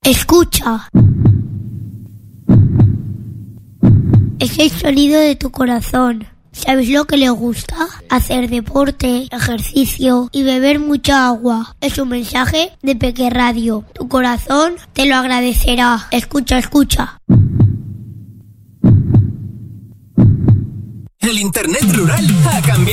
Escucha. Es el sonido de tu corazón. ¿Sabes lo que le gusta? Hacer deporte, ejercicio y beber mucha agua. Es un mensaje de Peque Radio. Tu corazón te lo agradecerá. Escucha, escucha. El internet rural ha cambiado.